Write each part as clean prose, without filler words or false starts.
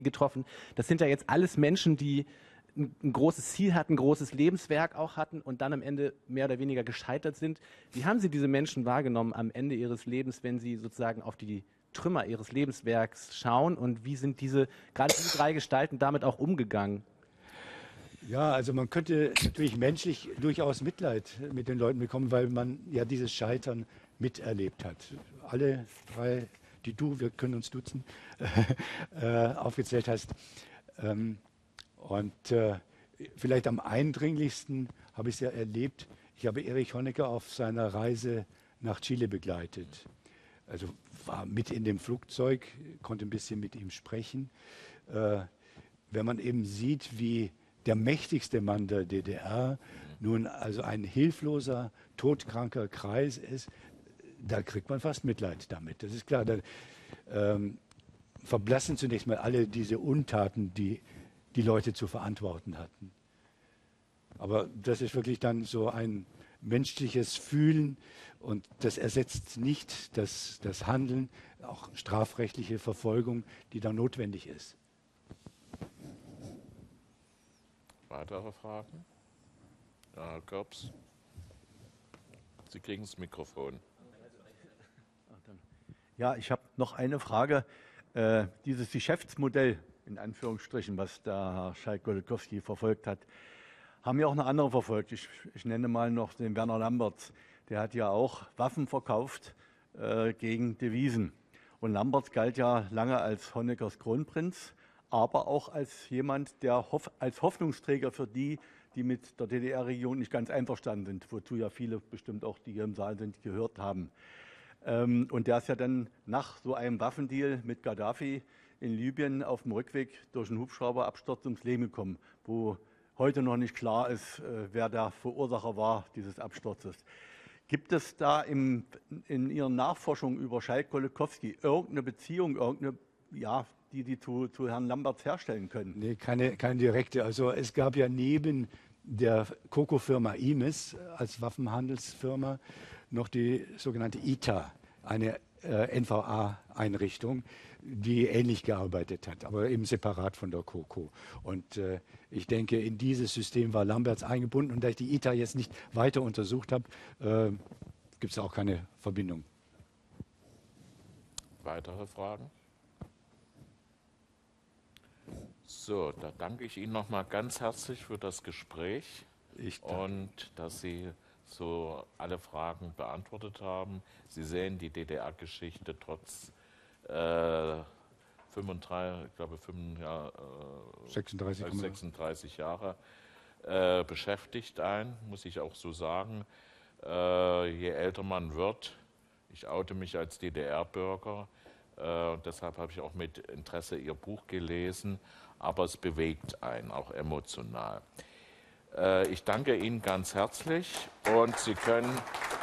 getroffen. Das sind ja jetzt alles Menschen, die ein großes Ziel hatten, ein großes Lebenswerk auch hatten und dann am Ende mehr oder weniger gescheitert sind. Wie haben Sie diese Menschen wahrgenommen am Ende ihres Lebens, wenn Sie sozusagen auf die Trümmer ihres Lebenswerks schauen, und wie sind gerade diese drei Gestalten damit auch umgegangen? Ja, also man könnte natürlich menschlich durchaus Mitleid mit den Leuten bekommen, weil man ja dieses Scheitern miterlebt hat. Alle drei, wir können uns duzen, aufgezählt hast. Vielleicht am eindringlichsten habe ich es ja erlebt. Ich habe Erich Honecker auf seiner Reise nach Chile begleitet. Also war mit in dem Flugzeug, konnte ein bisschen mit ihm sprechen. Wenn man eben sieht, wie der mächtigste Mann der DDR nun also ein hilfloser, todkranker Kreis ist, da kriegt man fast Mitleid damit. Das ist klar, da verblassen zunächst mal alle diese Untaten, die die Leute zu verantworten hatten. Aber das ist wirklich dann so ein menschliches Fühlen, und das ersetzt nicht das Handeln, auch strafrechtliche Verfolgung, die da notwendig ist. Weitere Fragen? Ja, Herr Körbs, Sie kriegen das Mikrofon. Ja, ich habe noch eine Frage. Dieses Geschäftsmodell, in Anführungsstrichen, was der Herr Schalk-Gollikowski verfolgt hat, haben ja auch noch andere verfolgt. Ich nenne mal noch den Werner Lambertz. Der hat ja auch Waffen verkauft gegen Devisen. Und Lambertz galt ja lange als Honeckers Kronprinz, aber auch als jemand, der als Hoffnungsträger für die mit der DDR-Region nicht ganz einverstanden sind, wozu ja viele bestimmt auch, die hier im Saal sind, gehört haben. Und der ist ja dann nach so einem Waffendeal mit Gaddafi in Libyen auf dem Rückweg durch einen Hubschrauberabsturz ums Leben gekommen, wo heute noch nicht klar ist, wer der Verursacher war dieses Absturzes. Gibt es da in Ihren Nachforschungen über Schalk-Gollikowski irgendeine Beziehung, die zu Herrn Lambertz herstellen können? Nee, keine direkte. Also es gab ja neben der Coco-Firma Imis als Waffenhandelsfirma noch die sogenannte ITA, eine NVA-Einrichtung, die ähnlich gearbeitet hat, aber eben separat von der Coco. Und ich denke, in dieses System war Lambertz eingebunden. Und da ich die ITA jetzt nicht weiter untersucht habe, gibt es auch keine Verbindung. Weitere Fragen? So, da danke ich Ihnen nochmal ganz herzlich für das Gespräch und dass Sie so alle Fragen beantwortet haben. Sie sehen die DDR-Geschichte trotz 36 Jahre beschäftigt ein, muss ich auch so sagen. Je älter man wird, ich oute mich als DDR-Bürger, deshalb habe ich auch mit Interesse Ihr Buch gelesen, aber es bewegt einen auch emotional. Ich danke Ihnen ganz herzlich und Sie können...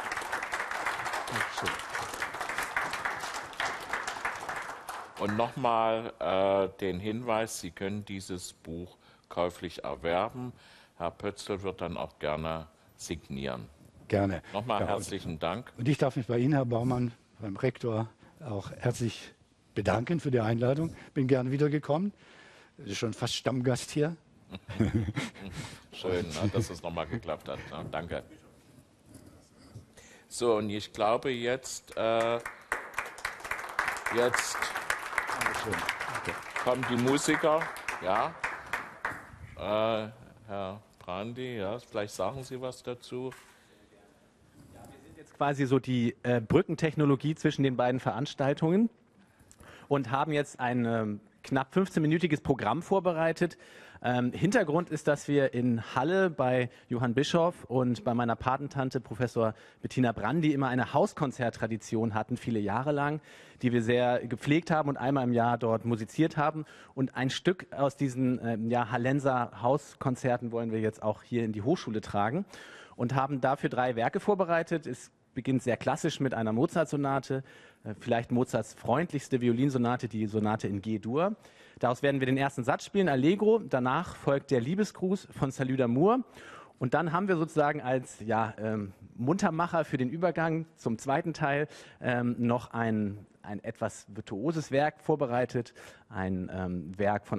Und nochmal den Hinweis, Sie können dieses Buch käuflich erwerben. Herr Pötzl wird dann auch gerne signieren. Gerne. Nochmal herzlichen Dank. Und ich darf mich bei Ihnen, Herr Baumann, beim Rektor, auch herzlich bedanken für die Einladung. Bin gerne wiedergekommen. Ist schon fast Stammgast hier. Schön, dass es nochmal geklappt hat. Danke. So, und ich glaube jetzt kommen die Musiker. Ja. Herr Brandi, ja, vielleicht sagen Sie was dazu. Ja, wir sind jetzt quasi so die Brückentechnologie zwischen den beiden Veranstaltungen und haben jetzt ein knapp 15-minütiges Programm vorbereitet. Hintergrund ist, dass wir in Halle bei Johann Bischoff und bei meiner Patentante Professor Bettina Brandi immer eine Hauskonzerttradition hatten, viele Jahre lang, die wir sehr gepflegt haben und einmal im Jahr dort musiziert haben. Und ein Stück aus diesen Hallenser Hauskonzerten wollen wir jetzt auch hier in die Hochschule tragen und haben dafür 3 Werke vorbereitet. Es beginnt sehr klassisch mit einer Mozart-Sonate, vielleicht Mozarts freundlichste Violinsonate, die Sonate in G-Dur. Daraus werden wir den ersten Satz spielen, Allegro. Danach folgt der Liebesgruß von Salut d'Amour. Und dann haben wir sozusagen als Muntermacher für den Übergang zum zweiten Teil noch ein etwas virtuoses Werk vorbereitet, ein Werk von